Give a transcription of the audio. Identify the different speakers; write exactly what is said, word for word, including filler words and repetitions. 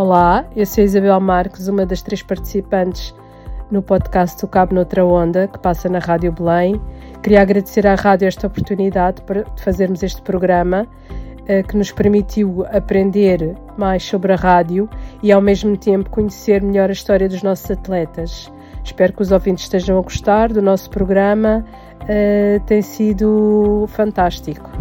Speaker 1: Olá, eu sou a Isabel Marques, uma das três participantes no podcast O Cabo Noutra Onda, que passa na Rádio Belém. Queria agradecer à rádio esta oportunidade de fazermos este programa, que nos permitiu aprender mais sobre a rádio e, ao mesmo tempo, conhecer melhor a história dos nossos atletas. Espero que os ouvintes estejam a gostar do nosso programa, uh, tem sido fantástico.